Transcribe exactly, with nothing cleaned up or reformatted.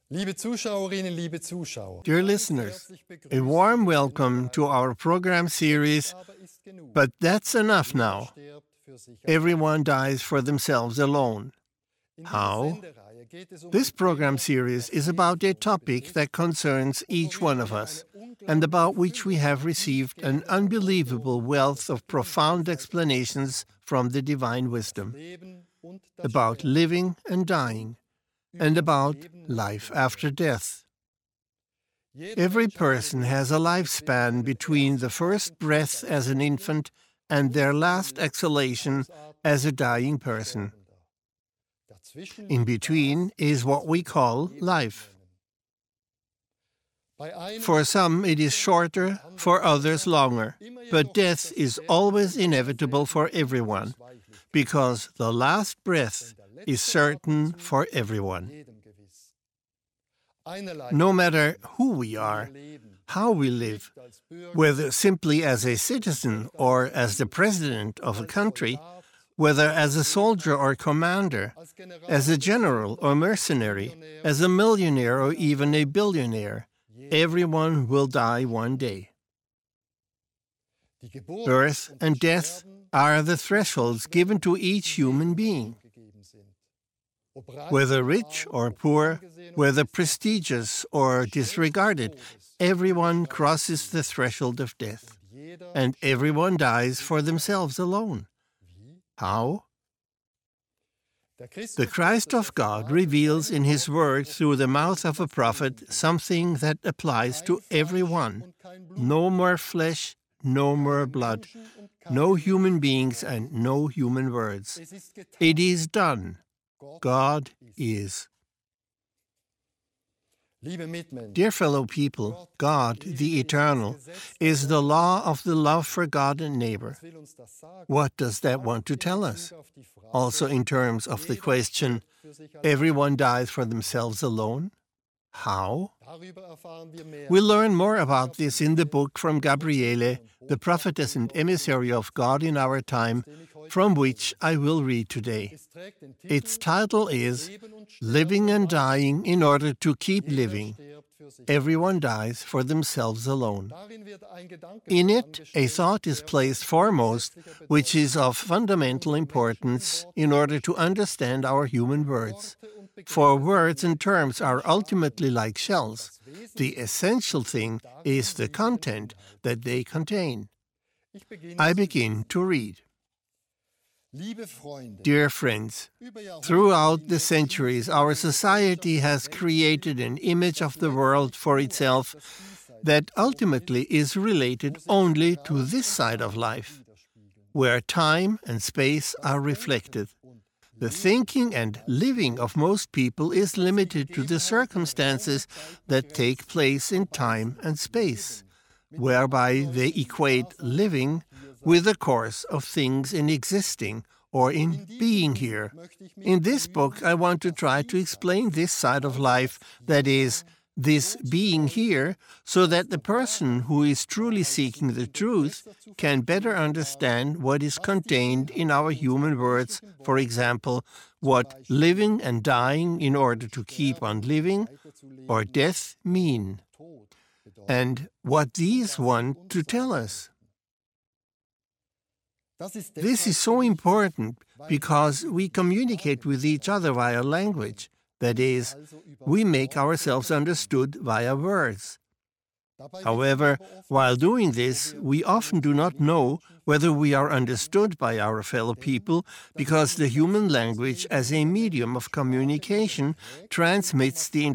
Liebe Zuschauerinnen, liebe Zuschauer. Dear listeners, a warm welcome to our program series, But That's Enough Now. Everyone dies for themselves alone. How? This program series is about a topic that concerns each one of us, and about which we have received an unbelievable wealth of profound explanations from the divine wisdom, about living and dying, and about life after death. Every person has a lifespan between the first breath as an infant and their last exhalation as a dying person. In between is what we call life. For some it is shorter, for others longer, but death is always inevitable for everyone, because the last breath is certain for everyone. No matter who we are, how we live, whether simply as a citizen or as the president of a country, whether as a soldier or commander, as a general or mercenary, as a millionaire or even a billionaire, everyone will die one day. Birth and death are the thresholds given to each human being. Whether rich or poor, whether prestigious or disregarded, everyone crosses the threshold of death, and everyone dies for themselves alone. How? The Christ of God reveals in His Word through the mouth of a prophet something that applies to everyone. No more flesh, no more blood, no human beings and no human words. It is done. God is. Dear fellow people, God, the Eternal, is the law of the love for God and neighbor. What does that want to tell us? Also in terms of the question, everyone dies for themselves alone? How? We learn more about this in the book from Gabriele, the prophetess and emissary of God in our time, from which I will read today. Its title is Living and Dying in Order to Keep Living. Everyone dies for themselves alone. In it, a thought is placed foremost, which is of fundamental importance in order to understand our human words. For words and terms are ultimately like shells. The essential thing is the content that they contain. I begin to read. Dear friends, throughout the centuries, our society has created an image of the world for itself that ultimately is related only to this side of life, where time and space are reflected. The thinking and living of most people is limited to the circumstances that take place in time and space, whereby they equate living with the course of things in existing or in being here. In this book, I want to try to explain this side of life, that is, this being here, so that the person who is truly seeking the truth can better understand what is contained in our human words, for example, what living and dying in order to keep on living, or death mean, and what these want to tell us. This is so important because we communicate with each other via language. That is, we make ourselves understood via words. However, while doing this, we often do not know whether we are understood by our fellow people, because the human language as a medium of communication transmits the